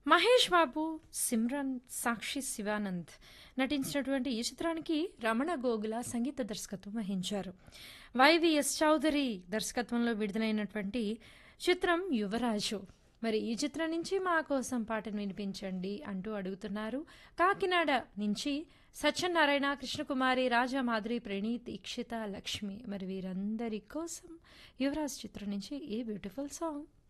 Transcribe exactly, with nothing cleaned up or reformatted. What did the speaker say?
మహేష్ బాబు, సిమ్రన్, సాక్షి శివానంద్ నటించినటువంటి ఈ చిత్రానికి రమణ గోగుల సంగీత దర్శకత్వం వహించారు. వైవిఎస్ చౌదరి దర్శకత్వంలో విడుదలైనటువంటి చిత్రం యువరాజు. మరి ఈ చిత్రం నుంచి మా కోసం పాటను వినిపించండి అంటూ అడుగుతున్నారు. కాకినాడ నుంచి సత్యనారాయణ, కృష్ణకుమారి, రాజా, మాధురి, ప్రణీత్, ఇక్షిత, లక్ష్మి. మరి వీరందరి కోసం యువరాజ్ చిత్రం నుంచి ఈ బ్యూటిఫుల్ సాంగ్.